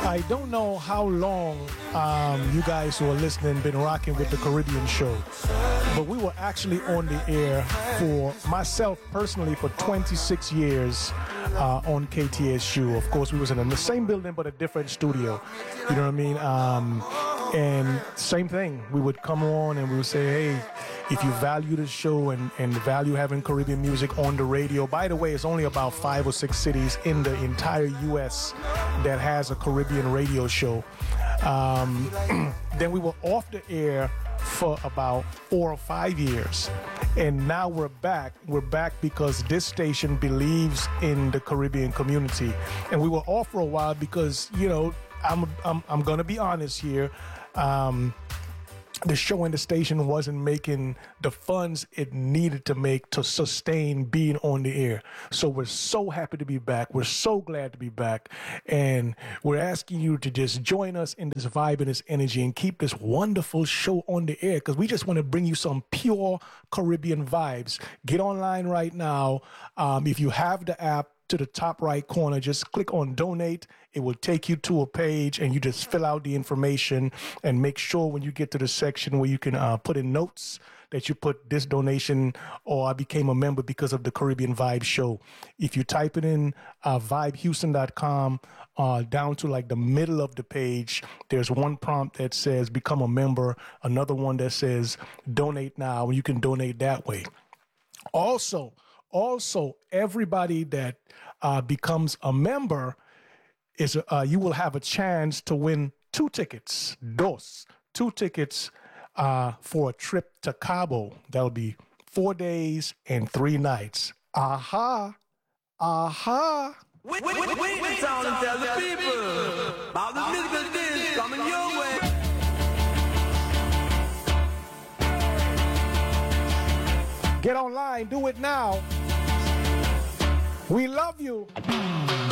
I don't know how long you guys who are listening been rocking with the Caribbean Show, but we were actually on the air for myself personally for 26 years on KTSU. Of course, we was in the same building but a different studio. You know what I mean? And same thing. We would come on and we would say, hey, if you value the show and value having Caribbean music on the radio, by the way, it's only about 5 or 6 cities in the entire U.S. that has a Caribbean radio show. Then we were off the air for about 4 or 5 years. And now we're back. We're back because this station believes in the Caribbean community. And we were off for a while because, you know, I'm going to be honest here. The show and the station wasn't making the funds it needed to make to sustain being on the air. So we're so happy to be back. We're so glad to be back. And we're asking you to just join us in this vibe and this energy and keep this wonderful show on the air because we just want to bring you some pure Caribbean vibes. Get online right now. If you have the app, to the top right corner, just click on donate. It will take you to a page and you just fill out the information and make sure when you get to the section where you can put in notes that you put this donation or I became a member because of the Caribbean Vibe Show. If you type it in vibehouston.com down to like the middle of the page, there's one prompt that says become a member, another one that says donate now, and you can donate that way. Also, everybody that becomes a member is you will have a chance to win 2 tickets, two tickets for a trip to Cabo. That'll be 4 days and 3 nights. Aha. We sound and tell the people about the musical things coming your way. Get online, do it now. We love you.